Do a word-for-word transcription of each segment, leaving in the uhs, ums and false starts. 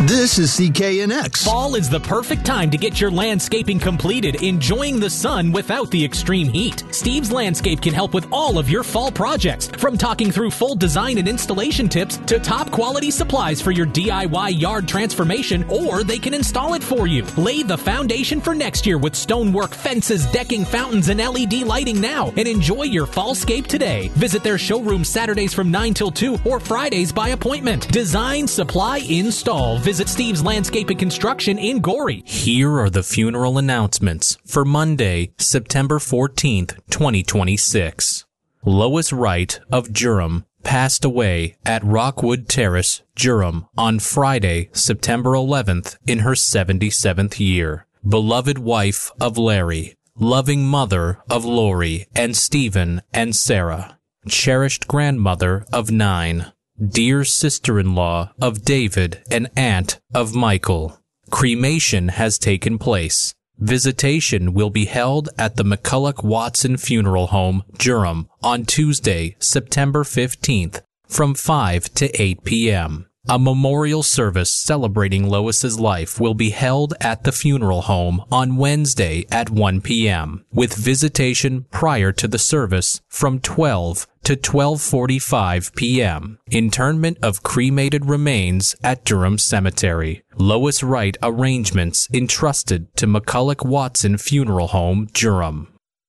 This is C K N X. Fall is the perfect time to get your landscaping completed, enjoying the sun without the extreme heat. Steve's Landscape can help with all of your fall projects, from talking through full design and installation tips to top quality supplies for your D I Y yard transformation, or they can install it for you. Lay the foundation for next year with stonework, fences, decking, fountains, and L E D lighting now, and enjoy your fallscape today. Visit their showroom Saturdays from nine till two or Fridays by appointment. Design, supply, install. Visit Steve's Landscape and Construction in Gorey. Here are the funeral announcements for Monday, September fourteenth, twenty twenty-six. Lois Wright of Durham passed away at Rockwood Terrace, Durham, on Friday, September eleventh, in her seventy-seventh year. Beloved wife of Larry, loving mother of Lori and Stephen and Sarah, cherished grandmother of nine, dear sister-in-law of David and aunt of Michael. Cremation has taken place. Visitation will be held at the McCulloch Watson Funeral Home, Durham, on Tuesday, September fifteenth, from five to eight p.m. A memorial service celebrating Lois's life will be held at the funeral home on Wednesday at one p.m., with visitation prior to the service from twelve to twelve forty-five p.m. Interment of cremated remains at Durham Cemetery. Lois Wright arrangements entrusted to McCulloch Watson Funeral Home, Durham.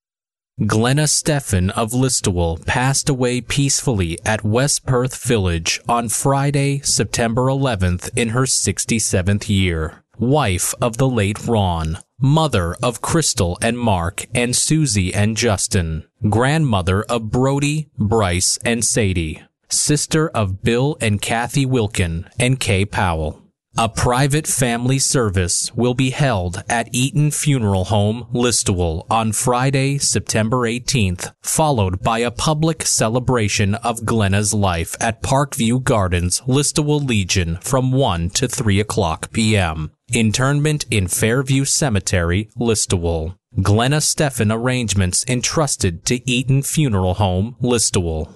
Glenna Steffen of Listowel passed away peacefully at West Perth Village on Friday, September eleventh, in her sixty-seventh year. Wife of the late Ron, mother of Crystal and Mark and Susie and Justin, grandmother of Brody, Bryce, and Sadie, sister of Bill and Kathy Wilkin and Kay Powell. A private family service will be held at Eaton Funeral Home, Listowel, on Friday, September eighteenth, followed by a public celebration of Glenna's life at Parkview Gardens, Listowel Legion, from one to three o'clock p.m. Interment in Fairview Cemetery, Listowel. Glenna Steffen arrangements entrusted to Eaton Funeral Home, Listowel.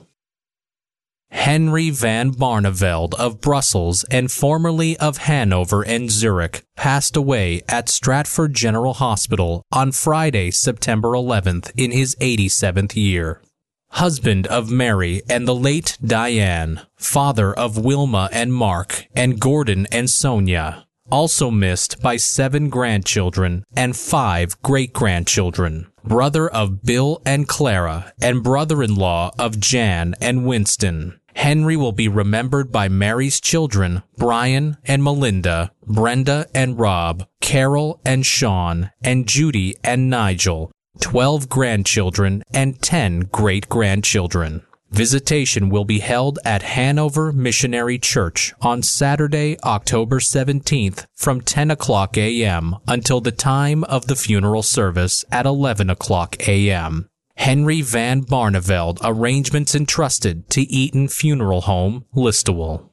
Henry van Barneveld of Brussels and formerly of Hanover and Zurich passed away at Stratford General Hospital on Friday, September eleventh, in his eighty-seventh year. Husband of Mary and the late Diane, father of Wilma and Mark and Gordon and Sonia, also missed by seven grandchildren and five great-grandchildren. Brother of Bill and Clara, and brother-in-law of Jan and Winston. Henry will be remembered by Mary's children, Brian and Melinda, Brenda and Rob, Carol and Sean, and Judy and Nigel, twelve grandchildren, and ten great-grandchildren. Visitation will be held at Hanover Missionary Church on Saturday, October seventeenth, from ten o'clock a.m. until the time of the funeral service at eleven o'clock a.m. Henry van Barneveld arrangements entrusted to Eaton Funeral Home, Listowel.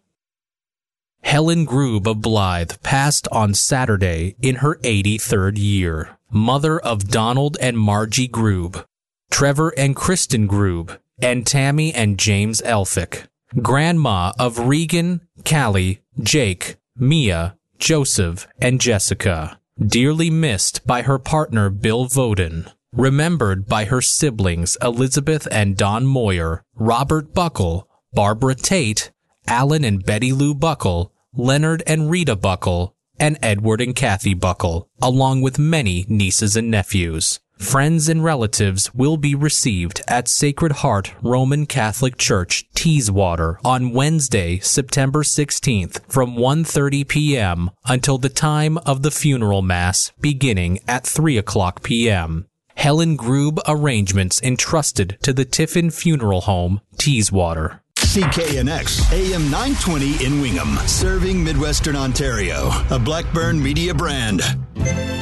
Helen Grube of Blythe passed on Saturday in her eighty-third year. Mother of Donald and Margie Grube, Trevor and Kristen Grube, and Tammy and James Elphick. Grandma of Regan, Callie, Jake, Mia, Joseph, and Jessica. Dearly missed by her partner Bill Voden. Remembered by her siblings Elizabeth and Don Moyer, Robert Buckle, Barbara Tate, Alan and Betty Lou Buckle, Leonard and Rita Buckle, and Edward and Kathy Buckle, along with many nieces and nephews. Friends and relatives will be received at Sacred Heart Roman Catholic Church, Teeswater, on Wednesday, September sixteenth, from one thirty p.m. until the time of the funeral mass, beginning at three o'clock p.m. Helen Grube arrangements entrusted to the Tiffin Funeral Home, Teeswater. C K N X, A M nine twenty in Wingham, serving Midwestern Ontario, a Blackburn Media brand.